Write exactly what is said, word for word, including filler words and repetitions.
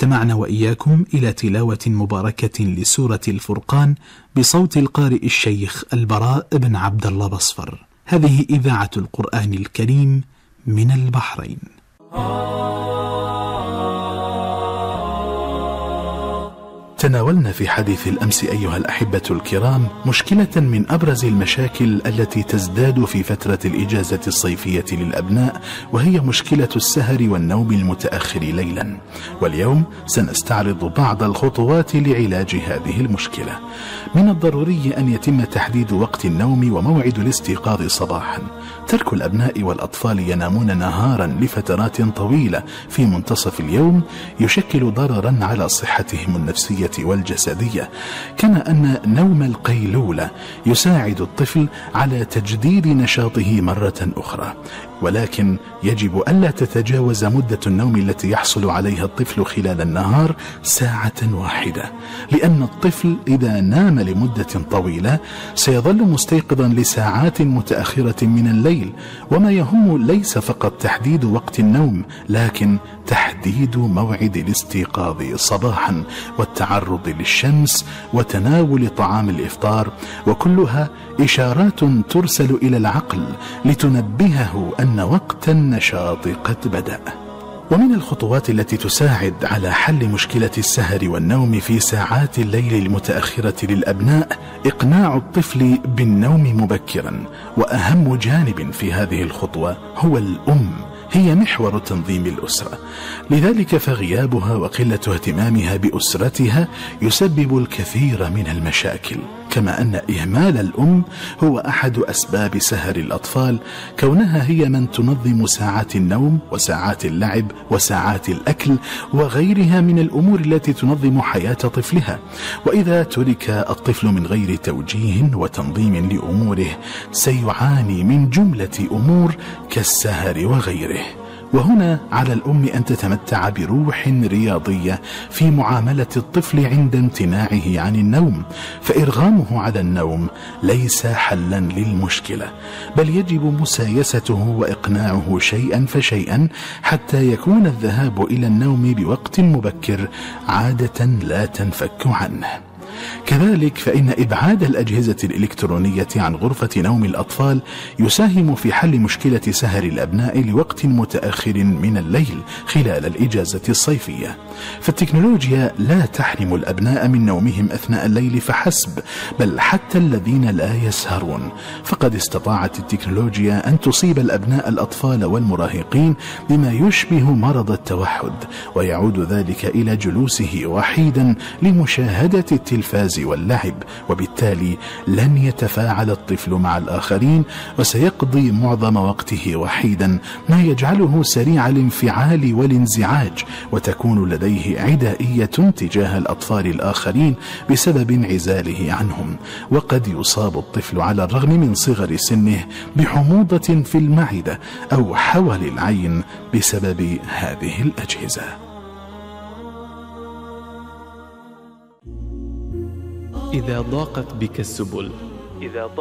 استمعنا وإياكم إلى تلاوة مباركة لسورة الفرقان بصوت القارئ الشيخ البراء بن عبد الله بصفر. هذه إذاعة القرآن الكريم من البحرين. تناولنا في حديث الأمس أيها الأحبة الكرام مشكلة من أبرز المشاكل التي تزداد في فترة الإجازة الصيفية للأبناء، وهي مشكلة السهر والنوم المتأخر ليلا. واليوم سنستعرض بعض الخطوات لعلاج هذه المشكلة. من الضروري أن يتم تحديد وقت النوم وموعد الاستيقاظ صباحا. ترك الأبناء والأطفال ينامون نهارا لفترات طويلة في منتصف اليوم يشكل ضررا على صحتهم النفسية والجسدية، كما أن نوم القيلولة يساعد الطفل على تجديد نشاطه مرة أخرى، ولكن يجب ألا تتجاوز مدة النوم التي يحصل عليها الطفل خلال النهار ساعة واحدة، لأن الطفل إذا نام لمدة طويلة سيظل مستيقظا لساعات متأخرة من الليل. وما يهم ليس فقط تحديد وقت النوم، لكن تحديد موعد الاستيقاظ صباحا والتعرض للشمس وتناول طعام الإفطار، وكلها إشارات ترسل إلى العقل لتنبهه أن وقت النشاط قد بدأ. ومن الخطوات التي تساعد على حل مشكلة السهر والنوم في ساعات الليل المتأخرة للأبناء إقناع الطفل بالنوم مبكرا. وأهم جانب في هذه الخطوة هو الأم، هي محور تنظيم الأسرة، لذلك فغيابها وقلة اهتمامها بأسرتها يسبب الكثير من المشاكل. كما أن إهمال الأم هو أحد أسباب سهر الأطفال، كونها هي من تنظم ساعات النوم وساعات اللعب وساعات الأكل وغيرها من الأمور التي تنظم حياة طفلها. وإذا ترك الطفل من غير توجيه وتنظيم لأموره سيعاني من جملة أمور كالسهر وغيره. وهنا على الأم أن تتمتع بروح رياضية في معاملة الطفل عند امتناعه عن النوم، فإرغامه على النوم ليس حلا للمشكلة، بل يجب مسايسته وإقناعه شيئا فشيئا حتى يكون الذهاب إلى النوم بوقت مبكر عادة لا تنفك عنه. كذلك فإن إبعاد الأجهزة الإلكترونية عن غرفة نوم الأطفال يساهم في حل مشكلة سهر الأبناء لوقت متأخر من الليل خلال الإجازة الصيفية. فالتكنولوجيا لا تحرم الأبناء من نومهم أثناء الليل فحسب، بل حتى الذين لا يسهرون. فقد استطاعت التكنولوجيا أن تصيب الأبناء الأطفال والمراهقين بما يشبه مرض التوحد، ويعود ذلك إلى جلوسه وحيدا لمشاهدة التلفاز واللعب، وبالتالي لن يتفاعل الطفل مع الآخرين وسيقضي معظم وقته وحيدا، ما يجعله سريع الانفعال والانزعاج، وتكون لديه عدائية تجاه الأطفال الآخرين بسبب انعزاله عنهم. وقد يصاب الطفل على الرغم من صغر سنه بحموضة في المعدة أو حول العين بسبب هذه الأجهزة. إذا ضاقت بك السبل إذا